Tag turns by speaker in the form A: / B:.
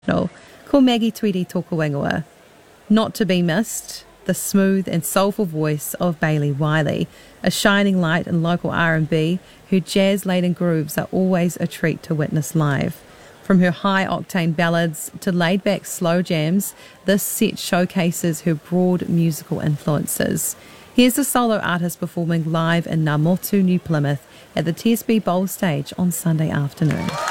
A: Ko Maggie Tweedy Toko Ingoa. Not to be missed, the smooth and soulful voice of Bailey Wiley, a shining light in local R&B, her jazz-laden grooves are always a treat to witness live. From her high-octane ballads to laid-back slow jams, this set showcases her broad musical influences. Here's the solo artist performing live in Ngā Motu, New Plymouth at the TSB Bowl stage on Sunday afternoon.